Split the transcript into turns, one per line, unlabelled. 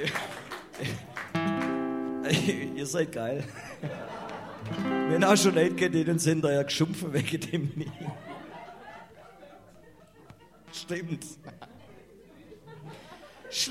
Ihr seid geil. Wenn auch schon Leute kennt, denen sind da ja geschumpfen wegen dem nie. Stimmt.